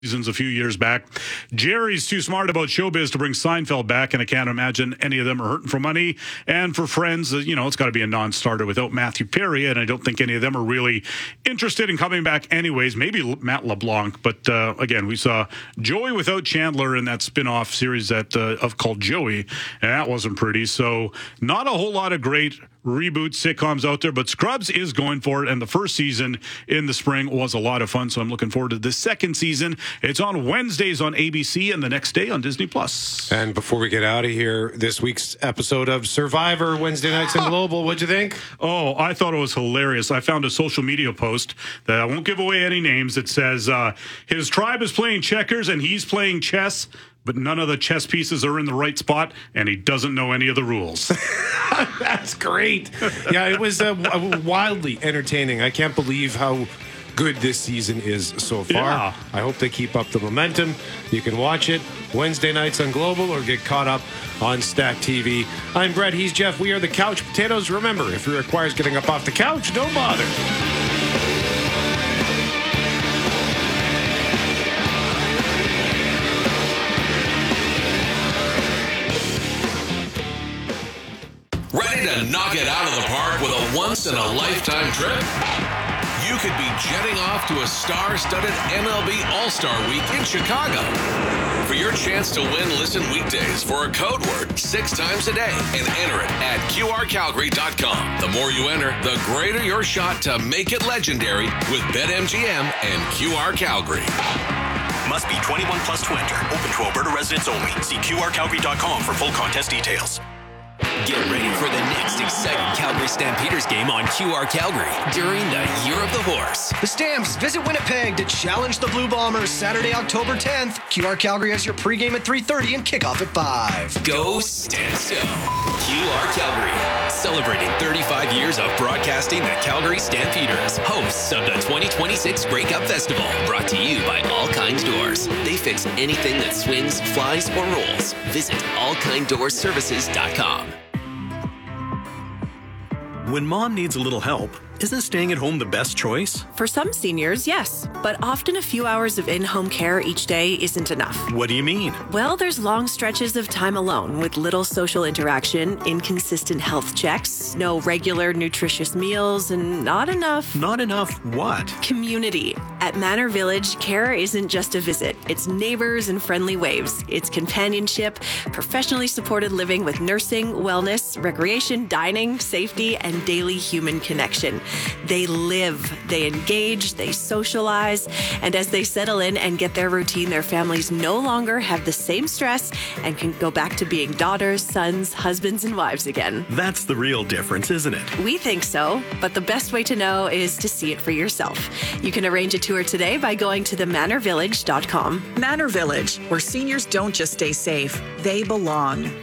seasons a few years back. Jerry's too smart about showbiz to bring Seinfeld back, and I can't imagine any of them are hurting for money. And for Friends, it's got to be a non-starter without Matthew Perry, and I don't think any of them are really interested in coming back anyways. Maybe Matt LeBlanc, but again, we saw Joey without Chandler in that spin-off series called Joey, and that wasn't pretty. So not a whole lot of great reboot sitcoms out there, but Scrubs is going for it, and the first season in the spring was a lot of fun, so I'm looking forward to the second season. It's on Wednesdays on ABC and the next day on Disney+. And before we get out of here, this week's episode of Survivor, Wednesday Nights in Global, what'd you think? Oh, I thought it was hilarious. I found a social media post that I won't give away any names. It says, his tribe is playing checkers and he's playing chess, but none of the chess pieces are in the right spot, and he doesn't know any of the rules. That's great. Yeah, it was wildly entertaining. I can't believe how good this season is so far. Yeah. I hope they keep up the momentum. You can watch it Wednesday nights on Global or get caught up on Stack TV. I'm Brett. He's Jeff. We are the Couch Potatoes. Remember, if it requires getting up off the couch, don't bother. Ready to knock it out of the park with a once-in-a-lifetime trip? You could be jetting off to a star-studded MLB All-Star Week in Chicago. For your chance to win, listen weekdays for a code word 6 times a day and enter it at QRCalgary.com. The more you enter, the greater your shot to make it legendary with BetMGM and QR Calgary. Must be 21 plus to enter. Open to Alberta residents only. See QRCalgary.com for full contest details. Get ready for the next exciting Calgary Stampeders game on QR Calgary during the Year of the Horse. The Stamps visit Winnipeg to challenge the Blue Bombers Saturday, October 10th. QR Calgary has your pregame at 3:30 and kickoff at 5. Go Stamps Go! QR Calgary, celebrating 35 years of broadcasting the Calgary Stampeders, hosts of the 2026 Grey Cup Festival, brought to you by All Kind Doors. They fix anything that swings, flies, or rolls. Visit allkinddoorsservices.com. When mom needs a little help, isn't staying at home the best choice? For some seniors, yes, but often a few hours of in-home care each day isn't enough. What do you mean? Well, there's long stretches of time alone with little social interaction, inconsistent health checks, no regular nutritious meals, and not enough... Not enough what? Community. At Manor Village, care isn't just a visit. It's neighbors and friendly waves. It's companionship, professionally supported living with nursing, wellness, recreation, dining, safety, and daily human connection. They live, they engage, they socialize, and as they settle in and get their routine, their families no longer have the same stress and can go back to being daughters, sons, husbands, and wives again. That's the real difference, isn't it? We think so, but the best way to know is to see it for yourself. You can arrange a tour today by going to themanorvillage.com. Manor Village, where seniors don't just stay safe, they belong.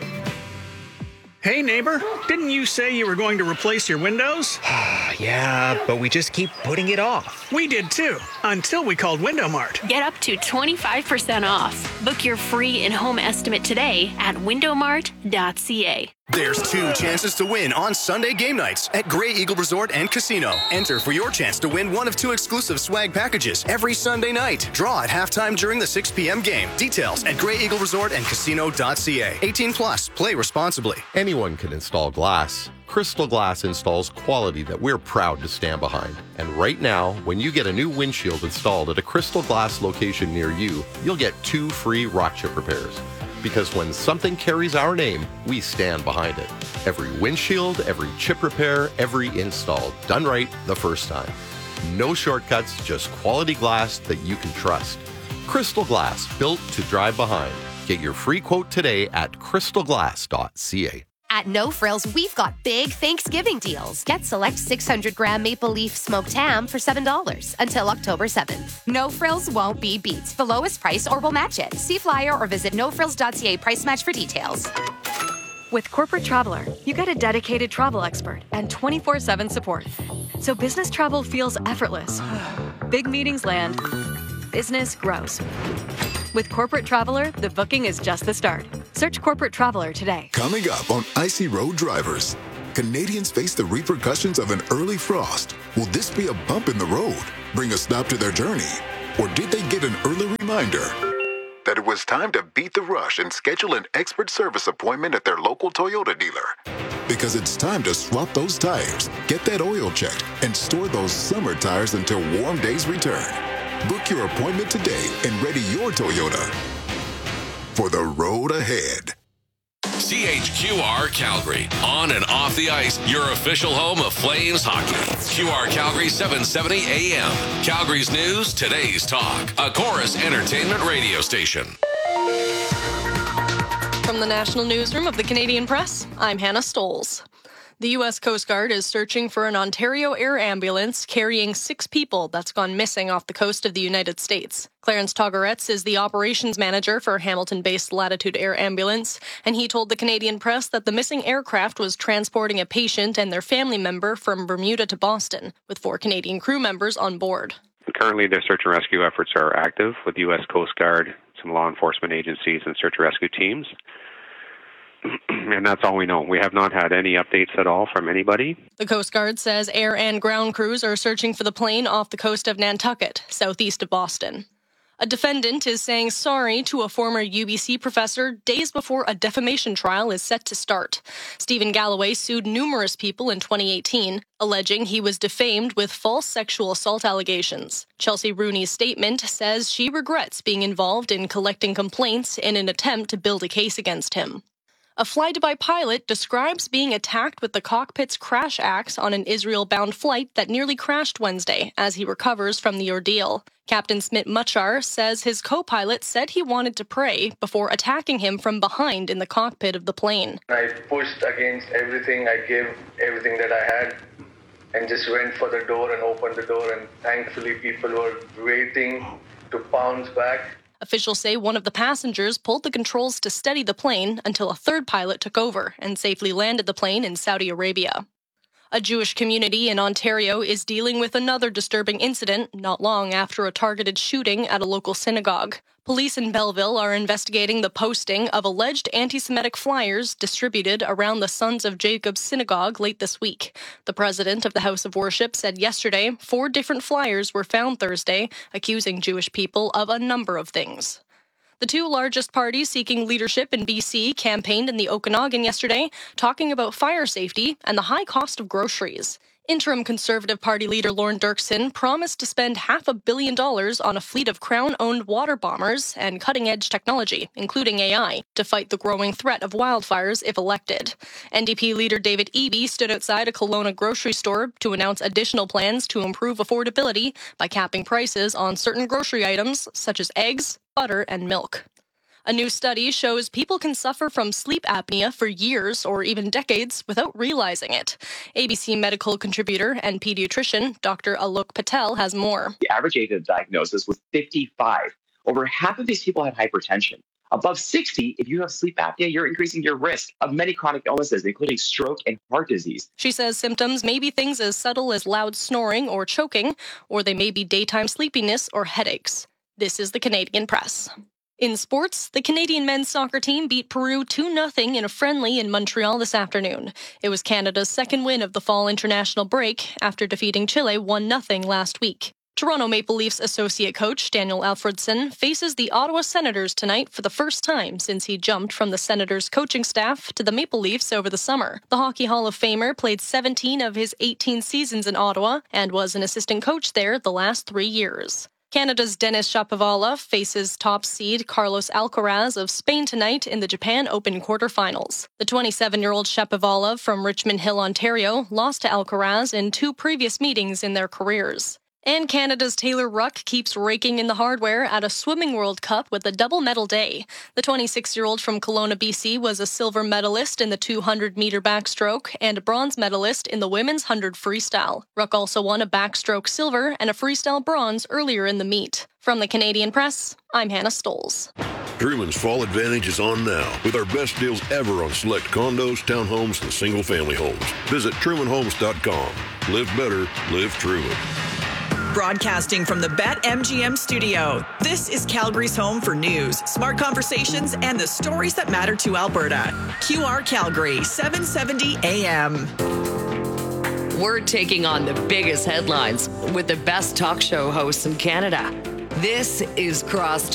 Hey, neighbor, didn't you say you were going to replace your windows? Yeah, but we just keep putting it off. We did too, until we called Window Mart. Get up to 25% off. Book your free in-home estimate today at windowmart.ca. There's 2 chances to win on Sunday game nights at Grey Eagle Resort and Casino. Enter for your chance to win one of 2 exclusive swag packages every Sunday night. Draw at halftime during the 6 p.m. game. Details at GreyEagleResortAndCasino.ca. 18 plus. Play responsibly. Anyone can install glass. Crystal Glass installs quality that we're proud to stand behind. And right now, when you get a new windshield installed at a Crystal Glass location near you, you'll get 2 free rock chip repairs. Because when something carries our name, we stand behind it. Every windshield, every chip repair, every install, done right the first time. No shortcuts, just quality glass that you can trust. Crystal Glass, built to drive behind. Get your free quote today at crystalglass.ca. At No Frills, we've got big Thanksgiving deals. Get select 600-gram maple leaf smoked ham for $7 until October 7th. No Frills won't be beat. The lowest price or we'll match it. See flyer or visit nofrills.ca price match for details. With Corporate Traveler, you get a dedicated travel expert and 24/7 support. So business travel feels effortless. Big meetings land. Business grows. With Corporate Traveler, the booking is just the start. Search Corporate Traveler today. Coming up on Icy Road Drivers, Canadians face the repercussions of an early frost. Will this be a bump in the road? Bring a stop to their journey? Or did they get an early reminder that it was time to beat the rush and schedule an expert service appointment at their local Toyota dealer? Because it's time to swap those tires, get that oil checked, and store those summer tires until warm days return. Book your appointment today and ready your Toyota for the road ahead. CHQR Calgary. On and off the ice, your official home of Flames hockey. QR Calgary 770 AM. Calgary's news, today's talk. A Chorus Entertainment radio station. From the National Newsroom of the Canadian Press, I'm Hannah Stoles. The U.S. Coast Guard is searching for an Ontario air ambulance carrying 6 people that's gone missing off the coast of the United States. Clarence Togaretz is the operations manager for Hamilton-based Latitude Air Ambulance, and he told the Canadian Press that the missing aircraft was transporting a patient and their family member from Bermuda to Boston, with 4 Canadian crew members on board. Currently, their search and rescue efforts are active with the U.S. Coast Guard, some law enforcement agencies, and search and rescue teams. And that's all we know. We have not had any updates at all from anybody. The Coast Guard says air and ground crews are searching for the plane off the coast of Nantucket, southeast of Boston. A defendant is saying sorry to a former UBC professor days before a defamation trial is set to start. Stephen Galloway sued numerous people in 2018, alleging he was defamed with false sexual assault allegations. Chelsea Rooney's statement says she regrets being involved in collecting complaints in an attempt to build a case against him. A Fly-Dubai pilot describes being attacked with the cockpit's crash axe on an Israel-bound flight that nearly crashed Wednesday as he recovers from the ordeal. Captain Smit Machar says his co-pilot said he wanted to pray before attacking him from behind in the cockpit of the plane. I pushed against everything. I gave everything that I had and just went for the door and opened the door, and thankfully people were waiting to pounce back. Officials say one of the passengers pulled the controls to steady the plane until a third pilot took over and safely landed the plane in Saudi Arabia. A Jewish community in Ontario is dealing with another disturbing incident not long after a targeted shooting at a local synagogue. Police in Belleville are investigating the posting of alleged anti-Semitic flyers distributed around the Sons of Jacob synagogue late this week. The president of the House of Worship said yesterday 4 different flyers were found Thursday, accusing Jewish people of a number of things. The 2 largest parties seeking leadership in BC campaigned in the Okanagan yesterday, talking about fire safety and the high cost of groceries. Interim Conservative Party leader Lorne Dirksen promised to spend $500 million on a fleet of Crown-owned water bombers and cutting-edge technology, including AI, to fight the growing threat of wildfires if elected. NDP leader David Eby stood outside a Kelowna grocery store to announce additional plans to improve affordability by capping prices on certain grocery items such as eggs, butter, and milk. A new study shows people can suffer from sleep apnea for years or even decades without realizing it. ABC medical contributor and pediatrician Dr. Alok Patel has more. The average age of diagnosis was 55. Over half of these people had hypertension. Above 60, if you have sleep apnea, you're increasing your risk of many chronic illnesses, including stroke and heart disease. She says symptoms may be things as subtle as loud snoring or choking, or they may be daytime sleepiness or headaches. This is the Canadian Press. In sports, the Canadian men's soccer team beat Peru 2-0 in a friendly in Montreal this afternoon. It was Canada's second win of the fall international break after defeating Chile 1-0 last week. Toronto Maple Leafs associate coach Daniel Alfredson faces the Ottawa Senators tonight for the first time since he jumped from the Senators' coaching staff to the Maple Leafs over the summer. The Hockey Hall of Famer played 17 of his 18 seasons in Ottawa and was an assistant coach there the last 3 years. Canada's Denis Shapovalov faces top seed Carlos Alcaraz of Spain tonight in the Japan Open quarterfinals. The 27-year-old Shapovalov from Richmond Hill, Ontario, lost to Alcaraz in 2 previous meetings in their careers. And Canada's Taylor Ruck keeps raking in the hardware at a Swimming World Cup with a double medal day. The 26-year-old from Kelowna, BC, was a silver medalist in the 200-meter backstroke and a bronze medalist in the women's 100 freestyle. Ruck also won a backstroke silver and a freestyle bronze earlier in the meet. From the Canadian Press, I'm Hannah Stoles. Truman's Fall Advantage is on now with our best deals ever on select condos, townhomes, and single-family homes. Visit TrumanHomes.com. Live better, live Truman. Broadcasting from the BetMGM studio, this is Calgary's home for news, smart conversations, and the stories that matter to Alberta. QR Calgary, 770 AM. We're taking on the biggest headlines with the best talk show hosts in Canada. This is Cross